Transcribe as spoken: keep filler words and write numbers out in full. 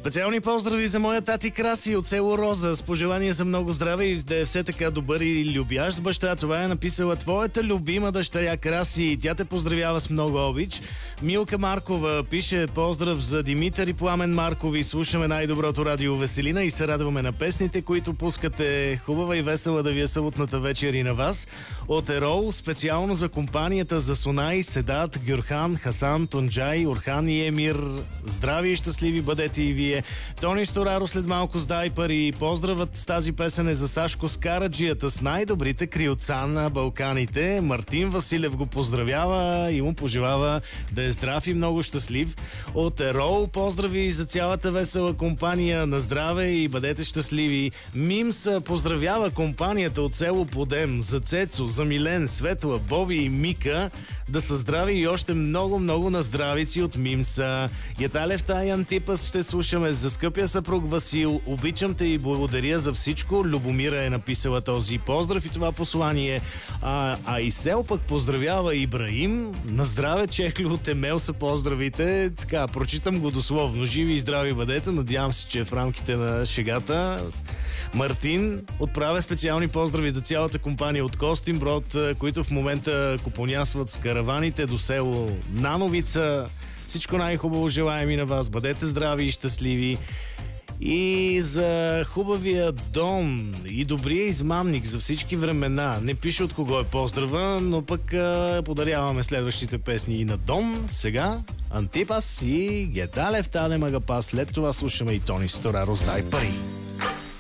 Специални поздрави за моя тати Краси от село Роза с пожелание за много здраве и да е все така добър и любящ баща. Това е написала твоята любима дъщеря Краси. Тя те поздравява с много обич. Милка Маркова пише поздрав за Димитър и Пламен Маркови. Слушаме най-доброто радио Веселина и се радваме на песните, които пускате. Хубава и весела да ви е съботната вечер и на вас. От Ерол специално за компанията за Сунай, Седат, Гюрхан, Хасан, Тунджай, Орхан и Емир. Здрави и щастливи бъдете и вие. Тони Стораро след малко с Дайпър и поздравът с тази песен е за Сашко Скараджията с най-добрите крилца на Балканите. Мартин Василев го поздравява и му пожелава да е здрав и много щастлив. От Ерол поздрави за цялата весела компания на здраве и бъдете щастливи. Мимс поздравява компанията от село Подем за Цецо, за Милен, Светла, Боби и Мика да са здрави и още много-много на здравици от Мимса. Яталевта и Антипас ще слушаме за скъпия съпруг Васил. Обичам те и благодаря за всичко. Любомира е написала този поздрав и това послание. А, а Исел пък поздравява Ибраим. На здраве, Чехлю от Емел са поздравите. Така, прочитам го дословно. Живи и здрави бъдете. Надявам се, че е в рамките на шегата. Мартин отправя специални поздрави за цялата компания от Костинброд, които в момента купонясват с караваните до село Нановица. Всичко най-хубаво желаем и на вас. Бъдете здрави и щастливи. И за хубавия дом и добрия измамник за всички времена. Не пише от кого е поздрава, но пък а, подаряваме следващите песни и на Дом. Сега Антипас и Геталев Таде Магапас. След това слушаме и Тони Стораро с Дай пари.